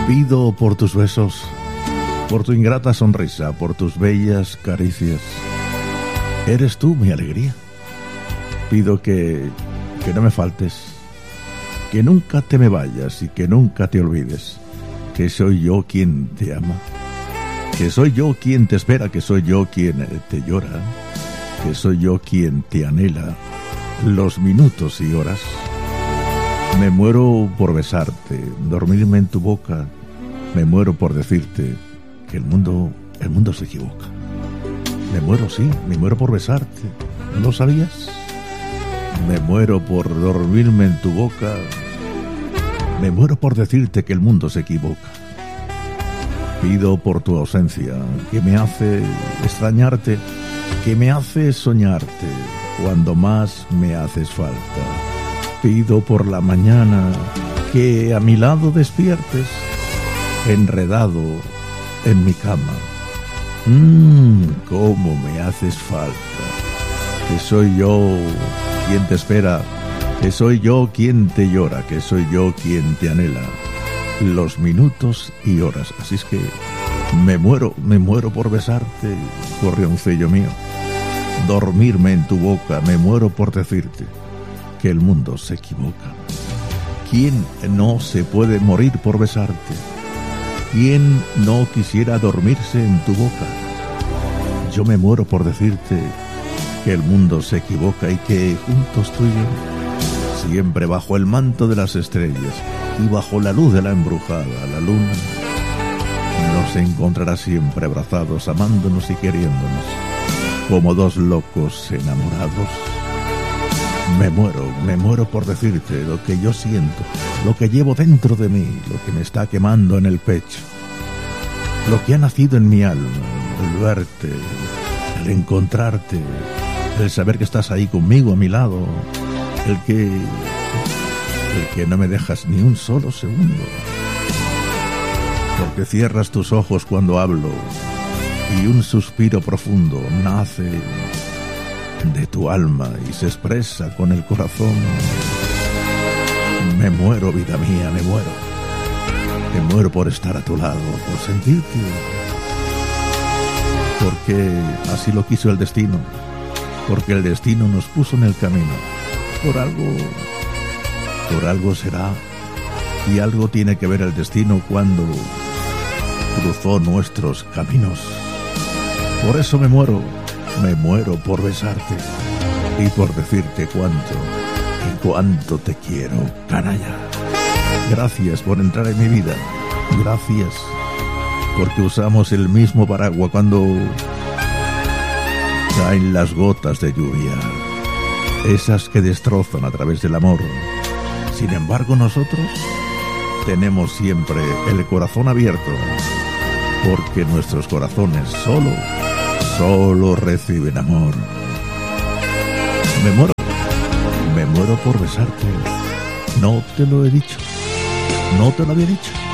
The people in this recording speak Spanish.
Pido por tus besos, por tu ingrata sonrisa, por tus bellas caricias. Eres tú mi alegría. Pido que no me faltes, que nunca te me vayas y que nunca te olvides, que soy yo quien te ama, que soy yo quien te espera, que soy yo quien te llora, que soy yo quien te anhela los minutos y horas. Me muero por besarte, dormirme en tu boca. Me muero por decirte que el mundo se equivoca. Me muero, sí, me muero por besarte. ¿No lo sabías? Me muero por dormirme en tu boca. Me muero por decirte que el mundo se equivoca. Pido por tu ausencia, que me hace extrañarte, que me hace soñarte cuando más me haces falta. Pido por la mañana que a mi lado despiertes, enredado en mi cama. Cómo me haces falta. Que soy yo quien te espera, que soy yo quien te llora, que soy yo quien te anhela los minutos y horas. Así es que me muero por besarte, gorrioncillo mío. Dormirme en tu boca, me muero por decirte que el mundo se equivoca. ¿Quién no se puede morir por besarte? ¿Quién no quisiera dormirse en tu boca? Yo me muero por decirte que el mundo se equivoca y que juntos tú y yo, siempre bajo el manto de las estrellas y bajo la luz de la embrujada, la luna, nos encontrará siempre abrazados, amándonos y queriéndonos, como dos locos enamorados. Me muero por decirte lo que yo siento, lo que llevo dentro de mí, lo que me está quemando en el pecho, lo que ha nacido en mi alma, el verte, el encontrarte, el saber que estás ahí conmigo a mi lado, el que no me dejas ni un solo segundo, porque cierras tus ojos cuando hablo y un suspiro profundo nace de tu alma y se expresa con el corazón. Me muero, vida mía, me muero. Me muero por estar a tu lado, por sentirte, porque así lo quiso el destino, porque el destino nos puso en el camino. Por algo será, y algo tiene que ver el destino cuando cruzó nuestros caminos. Por eso me muero por besarte y por decirte cuánto te quiero, canalla. Gracias por entrar en mi vida, gracias porque usamos el mismo paraguas cuando caen las gotas de lluvia, esas que destrozan a través del amor. Sin embargo, nosotros tenemos siempre el corazón abierto, porque nuestros corazones solo reciben amor. Me muero por besarte. No te lo he dicho, no te lo había dicho.